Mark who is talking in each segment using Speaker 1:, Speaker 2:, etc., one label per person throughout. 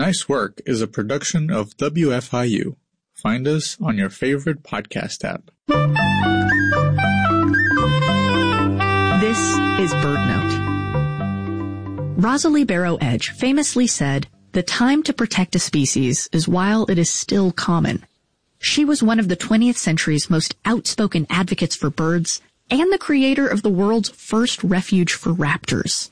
Speaker 1: Nice Work is a production of WFIU. Find us on your favorite podcast app.
Speaker 2: This is BirdNote. Rosalie Barrow Edge famously said, "The time to protect a species is while it is still common." She was one of the 20th century's most outspoken advocates for birds and the creator of the world's first refuge for raptors.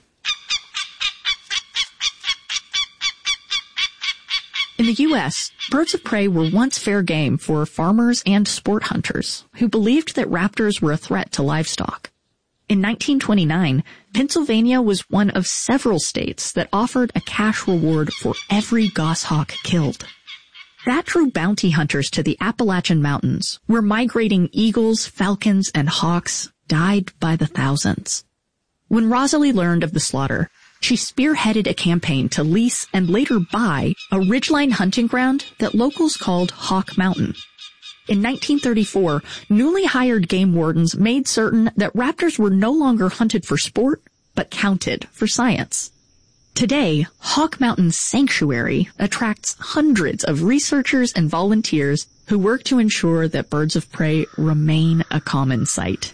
Speaker 2: In the U.S., birds of prey were once fair game for farmers and sport hunters who believed that raptors were a threat to livestock. In 1929, Pennsylvania was one of several states that offered a cash reward for every goshawk killed. That drew bounty hunters to the Appalachian Mountains, where migrating eagles, falcons, and hawks died by the thousands. When Rosalie learned of the slaughter, she spearheaded a campaign to lease and later buy a ridgeline hunting ground that locals called Hawk Mountain. In 1934, newly hired game wardens made certain that raptors were no longer hunted for sport, but counted for science. Today, Hawk Mountain Sanctuary attracts hundreds of researchers and volunteers who work to ensure that birds of prey remain a common sight.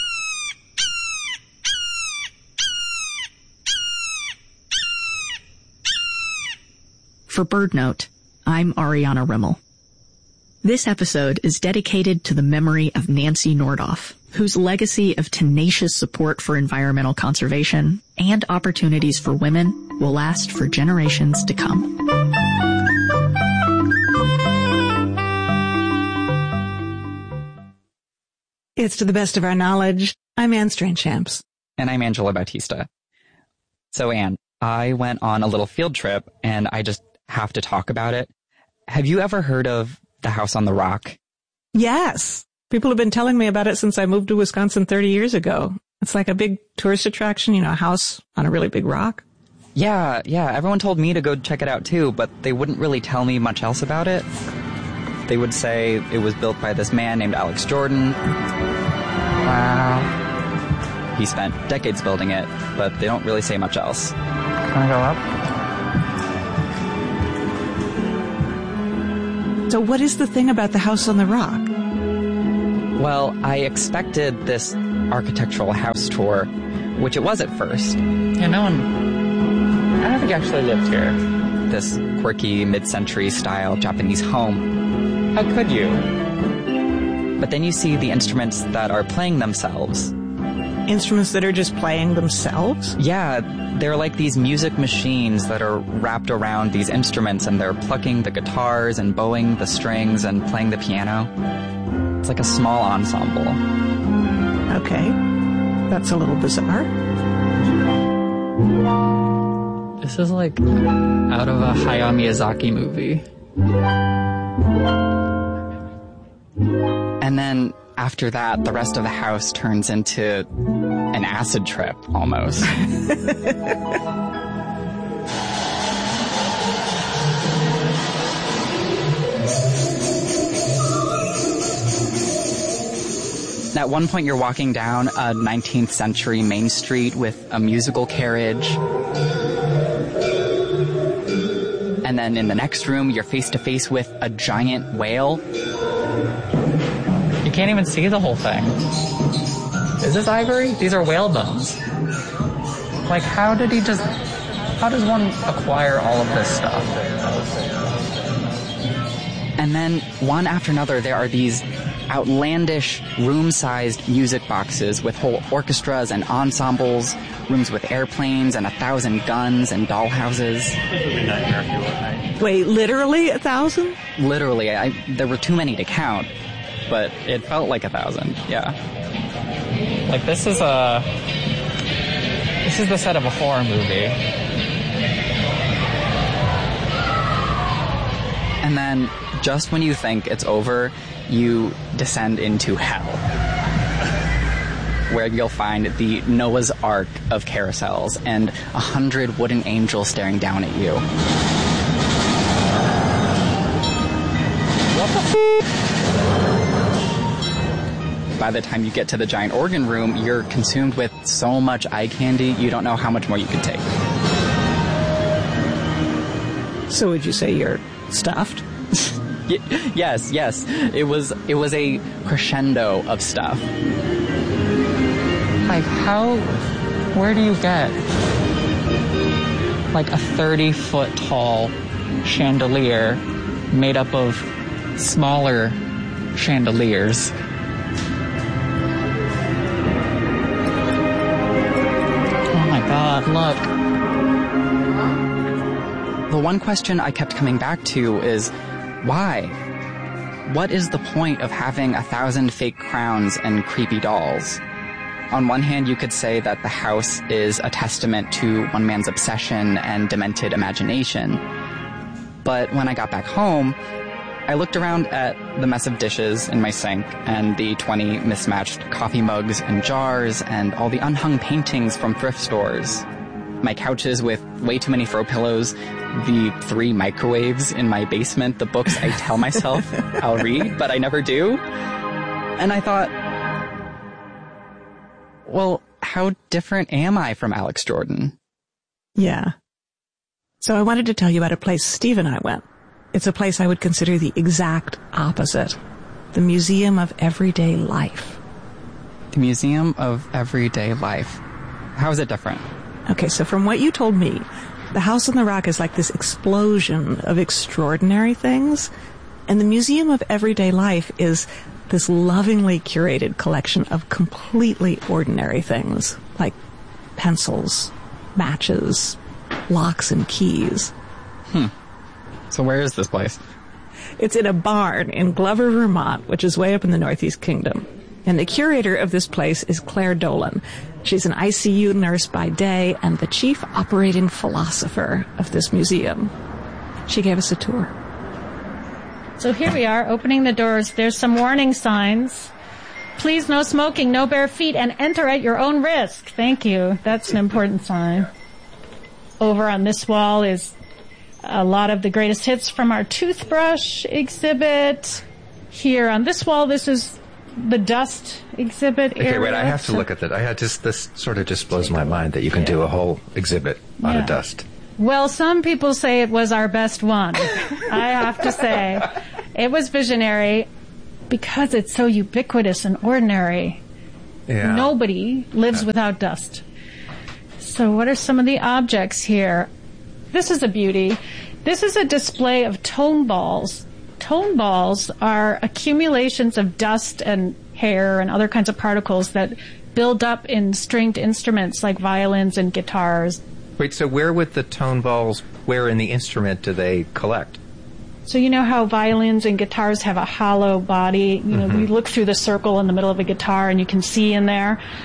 Speaker 2: For BirdNote, I'm Ariana Rimmel. This episode is dedicated to the memory of Nancy Nordoff, whose legacy of tenacious support for environmental conservation and opportunities for women will last for generations to come.
Speaker 3: It's To the Best of Our Knowledge. I'm Anne Strainchamps.
Speaker 4: And I'm Angela Bautista. So, Anne, I went on a little field trip, and I just have to talk about it. Have you ever heard of the House on the Rock?
Speaker 3: Yes. People have been telling me about it since I moved to Wisconsin 30 years ago. It's like a big tourist attraction, a house on a really big rock.
Speaker 4: Yeah. Everyone told me to go check it out too, but they wouldn't really tell me much else about it. They would say it was built by this man named Alex Jordan. Wow. He spent decades building it, but they don't really say much else. Can I go up?
Speaker 3: So what is the thing about the House on the Rock?
Speaker 4: Well, I expected this architectural house tour, which it was at first. Yeah, I don't think actually lived here. This quirky mid-century style Japanese home. How could you? But then you see the instruments that are playing themselves.
Speaker 3: Instruments that are just playing themselves?
Speaker 4: Yeah, they're like these music machines that are wrapped around these instruments, and they're plucking the guitars and bowing the strings and playing the piano. It's like a small ensemble.
Speaker 3: Okay. That's a little bizarre.
Speaker 5: This is like out of a Hayao Miyazaki movie.
Speaker 4: And then after that, the rest of the house turns into an acid trip, almost. At one point, you're walking down a 19th century main street with a musical carriage. And then in the next room, you're face to face with a giant whale. You can't even see the whole thing. Is this ivory? These are whale bones. Like, how does one acquire all of this stuff? And then, one after another, there are these outlandish, room-sized music boxes with whole orchestras and ensembles, rooms with airplanes and 1,000 guns and dollhouses.
Speaker 3: Wait, literally 1,000?
Speaker 4: Literally. There were too many to count, but it felt like 1,000, yeah. Like, this is the set of a horror movie. And then, just when you think it's over, you descend into hell, where you'll find the Noah's Ark of carousels and 100 wooden angels staring down at you. What the By the time you get to the giant organ room, you're consumed with so much eye candy, you don't know how much more you could take.
Speaker 3: So would you say you're stuffed?
Speaker 4: Yes. It was a crescendo of stuff. Like, where do you get, like, a 30-foot tall chandelier made up of smaller chandeliers? Oh my God, look. The one question I kept coming back to is, why? What is the point of having 1,000 fake crowns and creepy dolls? On one hand, you could say that the house is a testament to one man's obsession and demented imagination. But when I got back home, I looked around at the mess of dishes in my sink and the 20 mismatched coffee mugs and jars and all the unhung paintings from thrift stores. My couches with way too many throw pillows, the 3 microwaves in my basement, the books I tell myself I'll read, but I never do. And I thought, well, how different am I from Alex Jordan?
Speaker 3: Yeah. So I wanted to tell you about a place Steve and I went. It's a place I would consider the exact opposite. The Museum of Everyday Life.
Speaker 4: The Museum of Everyday Life. How is it different?
Speaker 3: Okay, so from what you told me, the House on the Rock is like this explosion of extraordinary things, and the Museum of Everyday Life is this lovingly curated collection of completely ordinary things, like pencils, matches, locks and keys.
Speaker 4: So where is this place?
Speaker 3: It's in a barn in Glover, Vermont, which is way up in the Northeast Kingdom. And the curator of this place is Claire Dolan. She's an ICU nurse by day and the chief operating philosopher of this museum. She gave us a tour.
Speaker 6: So here we are, opening the doors. There's some warning signs. Please, no smoking, no bare feet, and enter at your own risk. Thank you. That's an important sign. Over on this wall is a lot of the greatest hits from our toothbrush exhibit. Here on this wall, this is the dust exhibit area.
Speaker 7: Okay, wait, I have to look at that. This sort of just blows my mind that you can do a whole exhibit on a dust.
Speaker 6: Well, some people say it was our best one. I have to say. It was visionary because it's so ubiquitous and ordinary.
Speaker 7: Yeah.
Speaker 6: Nobody lives without dust. So what are some of the objects here? This is a beauty. This is a display of tone balls. Tone balls are accumulations of dust and hair and other kinds of particles that build up in stringed instruments like violins and guitars.
Speaker 7: Wait, so where would the tone balls, where in the instrument do they collect?
Speaker 6: So you know how violins and guitars have a hollow body? You know, you look through the circle in the middle of a guitar and you can see in there.